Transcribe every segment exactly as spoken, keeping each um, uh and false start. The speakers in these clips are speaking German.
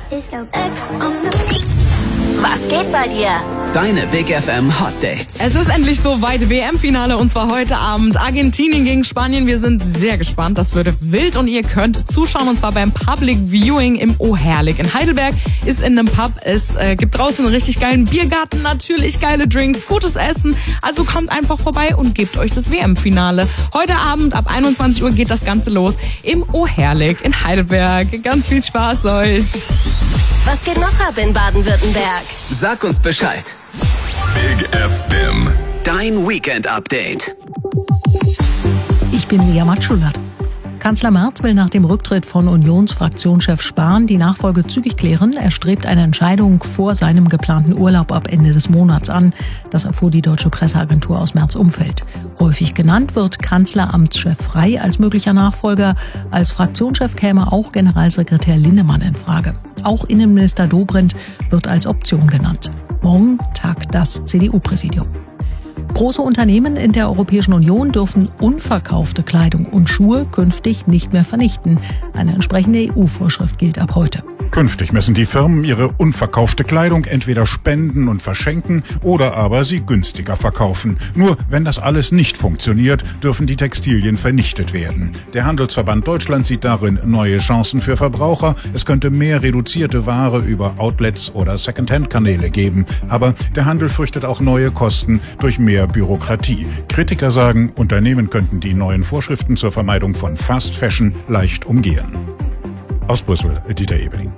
Was geht bei dir? Deine Big F M Hot Dates. Es ist endlich soweit, W M-Finale, und zwar heute Abend. Argentinien gegen Spanien. Wir sind sehr gespannt. Das wird wild und ihr könnt zuschauen, und zwar beim Public Viewing im Oherlik in Heidelberg. Ist in einem Pub. Es äh, gibt draußen einen richtig geilen Biergarten, natürlich geile Drinks, gutes Essen. Also kommt einfach vorbei und gebt euch das W M-Finale. Heute Abend ab einundzwanzig Uhr geht das Ganze los im Oherlik in Heidelberg. Ganz viel Spaß euch. Was geht noch ab in Baden-Württemberg? Sag uns Bescheid. Big F M. Dein Weekend-Update. Ich bin Lia Matschulert. Kanzler Merz will nach dem Rücktritt von Unionsfraktionschef Spahn die Nachfolge zügig klären. Er strebt eine Entscheidung vor seinem geplanten Urlaub ab Ende des Monats an. Das erfuhr die deutsche Presseagentur aus Merz' Umfeld. Häufig genannt wird Kanzleramtschef Frey als möglicher Nachfolger. Als Fraktionschef käme auch Generalsekretär Linnemann in Frage. Auch Innenminister Dobrindt wird als Option genannt. Morgen tagt das C D U-Präsidium. Große Unternehmen in der Europäischen Union dürfen unverkaufte Kleidung und Schuhe künftig nicht mehr vernichten. Eine entsprechende E U-Vorschrift gilt ab heute. Künftig müssen die Firmen ihre unverkaufte Kleidung entweder spenden und verschenken oder aber sie günstiger verkaufen. Nur wenn das alles nicht funktioniert, dürfen die Textilien vernichtet werden. Der Handelsverband Deutschland sieht darin neue Chancen für Verbraucher. Es könnte mehr reduzierte Ware über Outlets oder Secondhand-Kanäle geben. Aber der Handel fürchtet auch neue Kosten durch mehr Bürokratie. Kritiker sagen, Unternehmen könnten die neuen Vorschriften zur Vermeidung von Fast Fashion leicht umgehen. Aus Brüssel, Dieter Ebeling.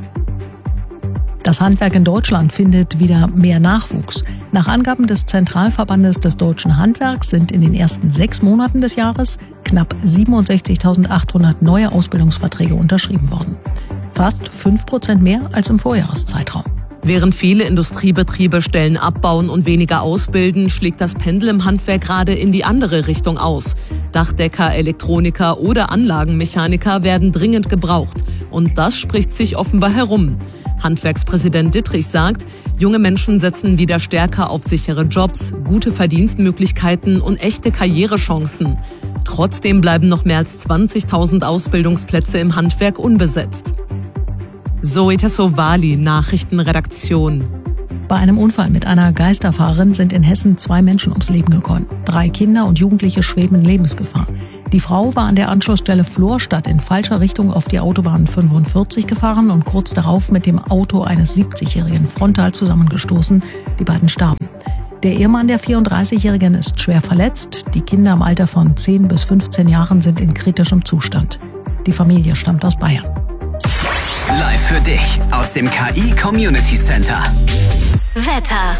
Das Handwerk in Deutschland findet wieder mehr Nachwuchs. Nach Angaben des Zentralverbandes des deutschen Handwerks sind in den ersten sechs Monaten des Jahres knapp siebenundsechzigtausendachthundert neue Ausbildungsverträge unterschrieben worden. Fast fünf Prozent mehr als im Vorjahreszeitraum. Während viele Industriebetriebe Stellen abbauen und weniger ausbilden, schlägt das Pendel im Handwerk gerade in die andere Richtung aus. Dachdecker, Elektroniker oder Anlagenmechaniker werden dringend gebraucht. Und das spricht sich offenbar herum. Handwerkspräsident Dittrich sagt, junge Menschen setzen wieder stärker auf sichere Jobs, gute Verdienstmöglichkeiten und echte Karrierechancen. Trotzdem bleiben noch mehr als zwanzigtausend Ausbildungsplätze im Handwerk unbesetzt. Zoe Tassovali, Nachrichtenredaktion. Bei einem Unfall mit einer Geisterfahrerin sind in Hessen zwei Menschen ums Leben gekommen. Drei Kinder und Jugendliche schweben in Lebensgefahr. Die Frau war an der Anschlussstelle Florstadt in falscher Richtung auf die Autobahn fünfundvierzig gefahren und kurz darauf mit dem Auto eines siebzigjährigen frontal zusammengestoßen. Die beiden starben. Der Ehemann der vierunddreißigjährigen ist schwer verletzt. Die Kinder im Alter von zehn bis fünfzehn Jahren sind in kritischem Zustand. Die Familie stammt aus Bayern. Live für dich aus dem K I Community Center. Wetter.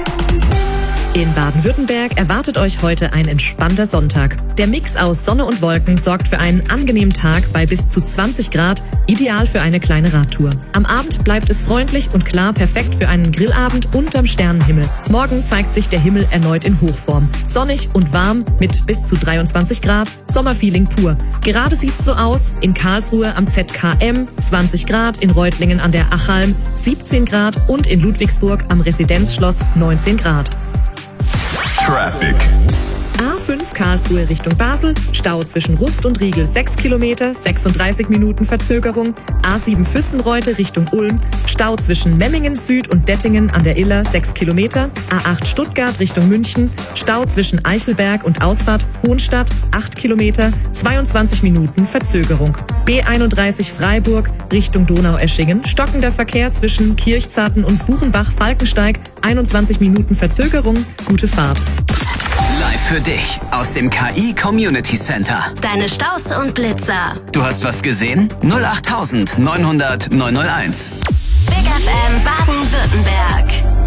In Baden-Württemberg erwartet euch heute ein entspannter Sonntag. Der Mix aus Sonne und Wolken sorgt für einen angenehmen Tag bei bis zu zwanzig Grad, ideal für eine kleine Radtour. Am Abend bleibt es freundlich und klar, perfekt für einen Grillabend unterm Sternenhimmel. Morgen zeigt sich der Himmel erneut in Hochform. Sonnig und warm mit bis zu dreiundzwanzig Grad, Sommerfeeling pur. Gerade sieht's so aus, in Karlsruhe am Z K M zwanzig Grad, in Reutlingen an der Achalm siebzehn Grad und in Ludwigsburg am Residenzschloss neunzehn Grad. Traffic. A fünf Karlsruhe Richtung Basel, Stau zwischen Rust und Riegel sechs Kilometer, sechsunddreißig Minuten Verzögerung. A sieben Füssenreute Richtung Ulm, Stau zwischen Memmingen Süd und Dettingen an der Iller sechs Kilometer. A acht Stuttgart Richtung München, Stau zwischen Eichelberg und Ausfahrt Hohenstadt acht Kilometer, zweiundzwanzig Minuten Verzögerung. B einunddreißig Freiburg Richtung Donaueschingen, stockender Verkehr zwischen Kirchzarten und Buchenbach-Falkensteig, einundzwanzig Minuten Verzögerung, gute Fahrt. Live für dich aus dem K I Community Center. Deine Staus und Blitzer. Du hast was gesehen? null acht neunhundert neunhundert neunhunderteins. Big F M Baden-Württemberg.